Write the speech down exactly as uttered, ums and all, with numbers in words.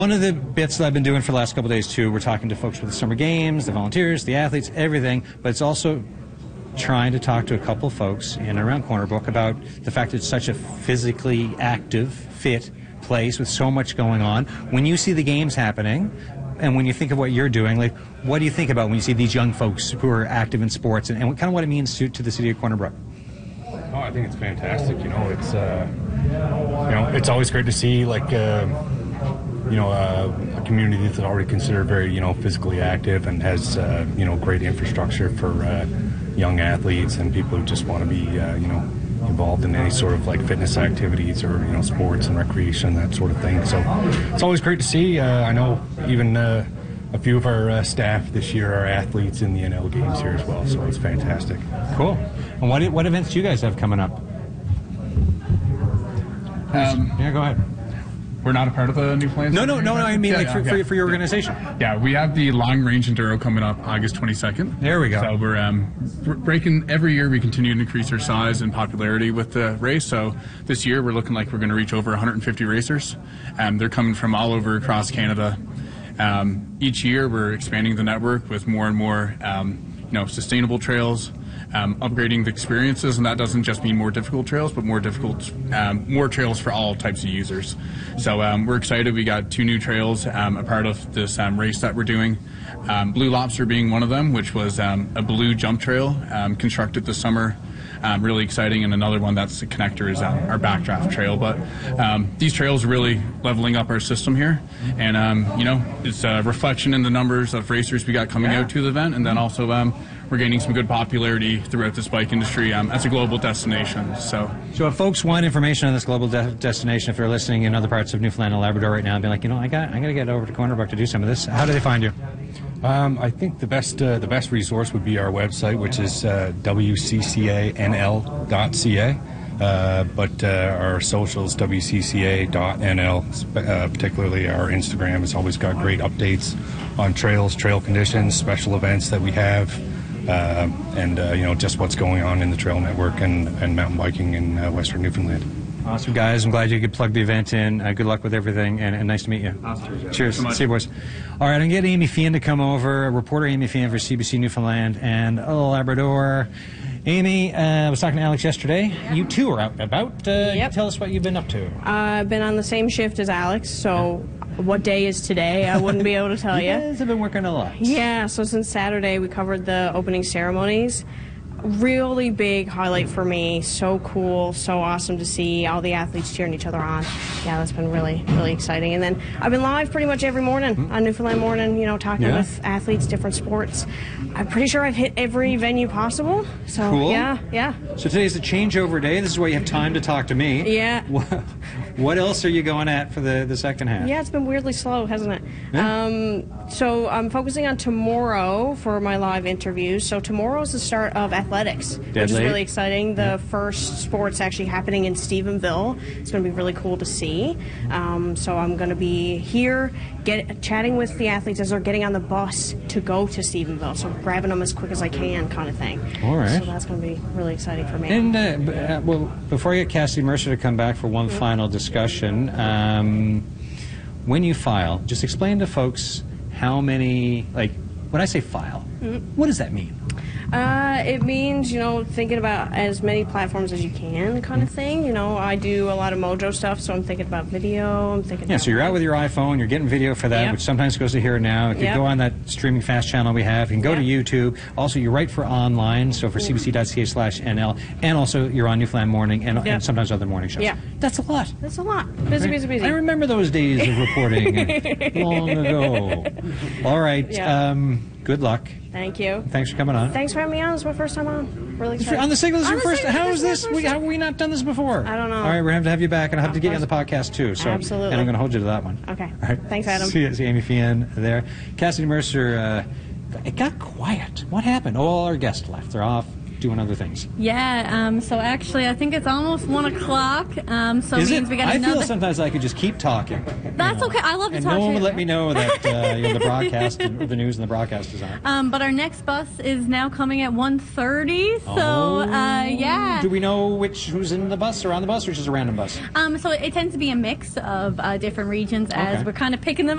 One of the bits that I've been doing for the last couple of days, too, we're talking to folks with the summer games, the volunteers, the athletes, everything, but it's also trying to talk to a couple of folks in and around Corner Brook about the fact that it's such a physically active, fit place with so much going on. When you see the games happening, and when you think of what you're doing, like, what do you think about when you see these young folks who are active in sports, and, and kind of what it means to, to the city of Corner Brook? Oh, I think it's fantastic. You know, it's uh, you know, it's always great to see like uh, you know uh, a community that's already considered very you know physically active and has uh, you know great infrastructure for uh, young athletes and people who just want to be uh, you know involved in any sort of like fitness activities or you know sports and recreation, that sort of thing. So it's always great to see. Uh, I know even uh, a few of our uh, staff this year are athletes in the N L games here as well, so it's fantastic. Cool. And what what events do you guys have coming up? Um, yeah, go ahead. We're not a part of the Newfoundland. No, no, no, no. I mean, yeah, like yeah, for, yeah. for, for your organization. Yeah, we have the Long Range Enduro coming up August twenty-second. There we go. So we're um, we're breaking every year. We continue to increase our size and popularity with the race. So this year we're looking like we're going to reach over one hundred fifty racers. Um, they're coming from all over across Canada. Um, each year we're expanding the network with more and more um, you know sustainable trails. Um, upgrading the experiences, and that doesn't just mean more difficult trails, but more difficult, um, more trails for all types of users. So um, we're excited. We got two new trails, um, a part of this um, race that we're doing. Um, Blue Lobster being one of them, which was um, a blue jump trail um, constructed this summer. Um, really exciting, and another one that's the connector is um, our Backdraft Trail. But um, these trails are really leveling up our system here, and um, you know it's a reflection in the numbers of racers we got coming out to the event, and then also um, we're gaining some good popularity throughout this bike industry um, as a global destination. So, so if folks want information on this global de- destination, if they're listening in other parts of Newfoundland and Labrador right now, and be like, you know, I got, I got to get over to Corner Brook to do some of this. How do they find you? Um, I think the best uh, the best resource would be our website, which is uh, w c c a n l dot c a. Uh, but uh, our socials, w c c a dot n l, uh, particularly our Instagram, has always got great updates on trails, trail conditions, special events that we have, uh, and uh, you know just what's going on in the trail network and, and mountain biking in uh, Western Newfoundland. Awesome, guys. I'm glad you could plug the event in. Uh, good luck with everything, and, and nice to meet you. Awesome. Cheers. So See you, boys. All right, I'm going to get Amy Fian to come over, reporter Amy Fian for C B C Newfoundland and Labrador. Amy, uh, I was talking to Alex yesterday. Yeah. You too are out and about. Uh, Yep. Tell us what you've been up to. Uh, I've been on the same shift as Alex, so what day is today? I wouldn't be able to tell You you. guys have been working a lot. Yeah, so since Saturday we covered the opening ceremonies. Really big highlight for me. So cool, so awesome to see all the athletes cheering each other on. Yeah, that's been really, really exciting. And then I've been live pretty much every morning mm-hmm. on Newfoundland Morning, you know, talking Yeah. with athletes, different sports. I'm pretty sure I've hit every venue possible. So, Cool. yeah, yeah. So today's the changeover day. This is where you have time to talk to me. Yeah. What, what else are you going at for the, the second half? Yeah, it's been weirdly slow, hasn't it? Yeah. Um, so I'm focusing on tomorrow for my live interviews. So tomorrow is the start of athletics, Dead which is late. really exciting. The first sport's actually happening in Stephenville. It's going to be really cool to see. Um, so I'm going to be here get, chatting with the athletes as they're getting on the bus to go to Stephenville. So grabbing them as quick as I can kind of thing. All right. So that's going to be really exciting for me. And uh, b- uh, well, before I get Cassidy Mercer to come back for one final discussion, um, when you file, just explain to folks how many, like, when I say file, Mm-hmm. what does that mean? Uh, it means, you know, thinking about as many platforms as you can kind of thing. You know, I do a lot of Mojo stuff, so I'm thinking about video. I'm thinking Yeah, about so you're out with your iPhone, you're getting video for that, Yep. which sometimes goes to Here and Now. You can Yep. go on that streaming fast channel we have. You can go to Yep. YouTube. Also, you write for online, so for c b c dot c a slash n l. And also, you're on Newfoundland Morning and, and Yep. sometimes other morning shows. Yeah. That's a lot. That's a lot. Busy, busy, busy. I remember those days of reporting long ago. All right. Yeah. Um, good luck. Thank you. Thanks for coming on. Thanks for having me on. It's my first time on. Really excited. On the signal, this is On your the first. signal, How this is my this? first We, time. have we not done this before? I don't know. All right, we're going to have to have you back, and I'll have to Of get you on the course. podcast too. So, Absolutely. And I'm going to hold you to that one. Okay. All right. Thanks, Adam. See, you- see Amy Fian there. Cassidy Mercer. Uh, it got quiet. What happened? Oh, all our guests left. They're off doing other things. Yeah, um, so actually I think it's almost one o'clock, um, so Is means it? we got I another... feel sometimes I could just keep talking. That's you know. okay. I love to and talk no one to would you. let me know that uh, you know, the broadcast, the news and the broadcast is on. Um, but our next bus is now coming at one thirty, so Oh. uh, yeah. Do we know which who's in the bus or on the bus, or just a random bus? Um, so it tends to be a mix of uh, different regions as Okay. we're kind of picking them